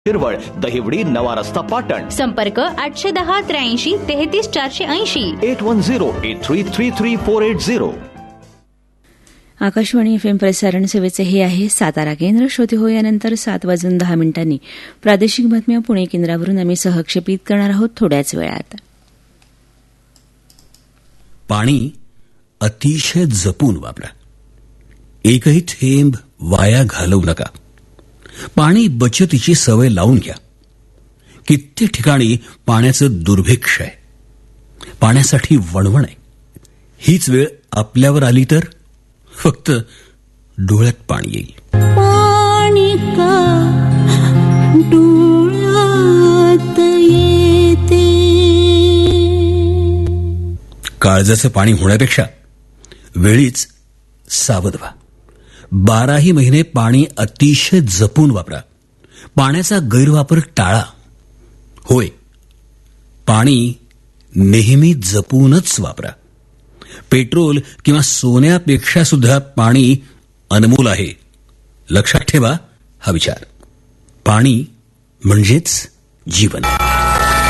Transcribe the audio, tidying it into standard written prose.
शिरवळ, दहिवडी, नवा रस्ता, पाटण. संपर्क 810-83-33-480 8108333480. आकाशवाणी FM प्रसारण सेवेचे हे आहे सातारा केंद्र. श्रोते हो, यानंतर 7:10 प्रादेशिक बातम्या पुणे केंद्रावरून आम्ही सहक्षेपित करणार आहोत थोड्याच वेळात. पाणी अतिशय जपून वापरा. एकही थेंब वाया घालवू नका. पाणी बचतीची सवय लावून घ्या. कित्येक ठिकाणी पाण्याचं दुर्भिक्ष आहे. पाण्यासाठी वणवण आहे. हीच वेळ आपल्यावर आली तर फक्त डोळ्यात पाणी येईल. पाणी का डोळ्यात येते. काळजाचं पाणी होण्यापेक्षा वेळीच सावध व्हा. 12ही महिने पाणी अतिशय जपून वापरा. पाण्याचा गैरवापर टाळा. होय, पाणी नेहमी जपूनच वापरा. पेट्रोल किंवा सोन्यापेक्षा सुद्धा पाणी अनमोल आहे. लक्षात ठेवा हा विचार. पाणी म्हणजेच जीवन.